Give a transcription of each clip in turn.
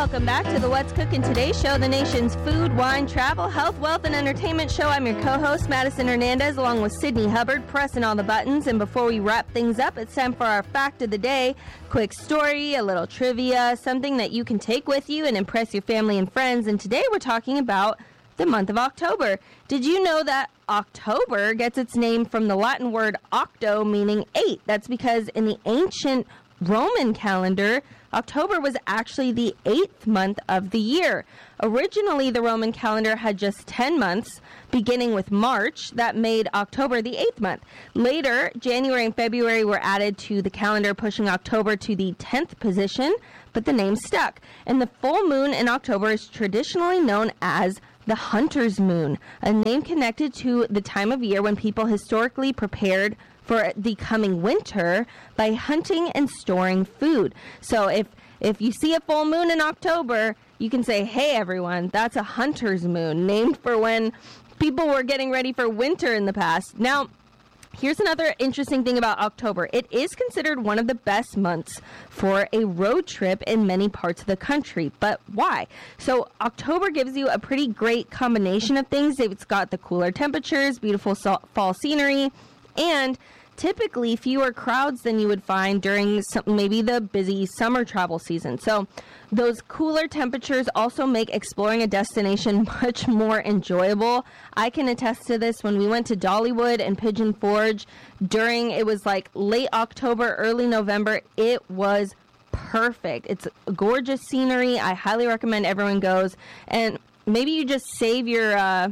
Welcome back to the What's Cooking Today show, the nation's food, wine, travel, health, wealth, and entertainment show. I'm your co-host, Madison Hernandez, along with Sydney Hubbard, pressing all the buttons. And before we wrap things up, it's time for our fact of the day. Quick story, a little trivia, something that you can take with you and impress your family and friends. And today we're talking about the month of October. Did you know that October gets its name from the Latin word octo, meaning 8? That's because in the ancient Roman calendar, October was actually the 8th month of the year. Originally, the Roman calendar had just 10 months, beginning with March, that made October the 8th month. Later, January and February were added to the calendar, pushing October to the 10th position, but the name stuck. And the full moon in October is traditionally known as the hunter's moon, a name connected to the time of year when people historically prepared for the coming winter by hunting and storing food. So if you see a full moon in October, you can say, hey everyone, that's a hunter's moon, named for when people were getting ready for winter in the past. Now, here's another interesting thing about October. It is considered one of the best months for a road trip in many parts of the country. But why? So October gives you a pretty great combination of things. It's got the cooler temperatures, beautiful fall scenery, and typically fewer crowds than you would find during maybe the busy summer travel season. So those cooler temperatures also make exploring a destination much more enjoyable. I can attest to this. When we went to Dollywood and Pigeon Forge it was like late October, early November, it was perfect. It's gorgeous scenery. I highly recommend everyone goes. And maybe you just save your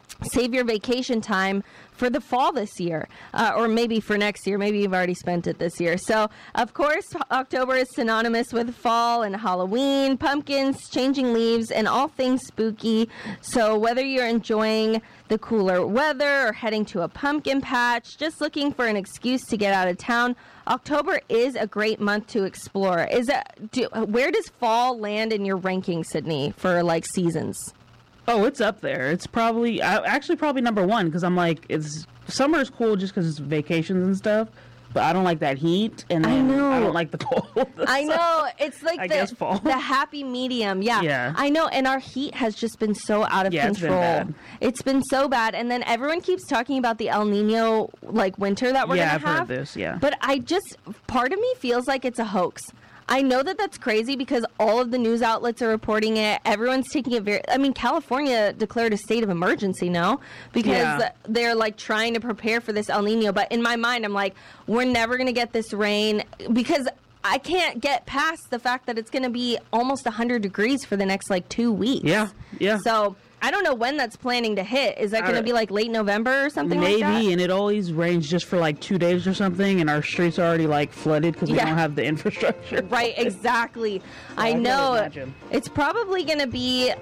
vacation time for the fall this year, or maybe for next year. Maybe you've already spent it this year. So, of course, October is synonymous with fall and Halloween, pumpkins, changing leaves, and all things spooky. So whether you're enjoying the cooler weather or heading to a pumpkin patch, just looking for an excuse to get out of town, October is a great month to explore. Where does fall land in your ranking, Sydney, for like seasons? Oh, it's up there. It's probably number one, because I'm like, summer is cool just because it's vacations and stuff, but I don't like that heat, and then I don't like the cold. I know. It's like the happy medium. Yeah. I know, and our heat has just been so out of control. It's been bad. It's been so bad, and then everyone keeps talking about the El Nino winter that we're going to have. Yeah, I've heard this, yeah. But part of me feels like it's a hoax. I know that that's crazy because all of the news outlets are reporting it. Everyone's taking it California declared a state of emergency now because they're trying to prepare for this El Nino. But in my mind, I'm like, we're never going to get this rain because I can't get past the fact that it's going to be almost 100 degrees for the next 2 weeks. Yeah. So I don't know when that's planning to hit. Is that going to be late November or something maybe, like that? And it always rains just for 2 days or something, and our streets are already flooded because we don't have the infrastructure. Right, exactly. So I know. It's probably going to be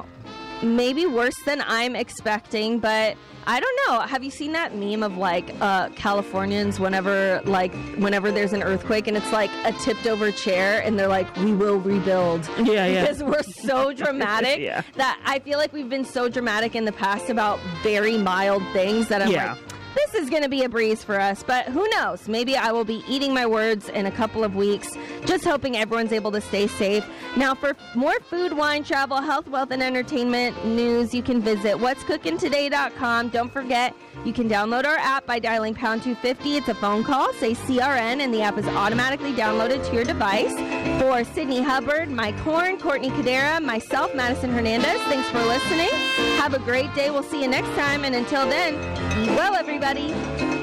maybe worse than I'm expecting, but I don't know. Have you seen that meme of Californians whenever there's an earthquake and it's a tipped over chair and they're like, we will rebuild. Yeah. Because we're so dramatic that I feel like we've been so dramatic in the past about very mild things that I'm like, this is going to be a breeze for us, but who knows? Maybe I will be eating my words in a couple of weeks, just hoping everyone's able to stay safe. Now, for more food, wine, travel, health, wealth, and entertainment news, you can visit what'scookingtoday.com. Don't forget, you can download our app by dialing pound 250. It's a phone call, say CRN, and the app is automatically downloaded to your device. For Sydney Hubbard, Mike Horn, Courtney Cadera, myself, Madison Hernandez, thanks for listening. Have a great day. We'll see you next time, and until then, be well, everybody.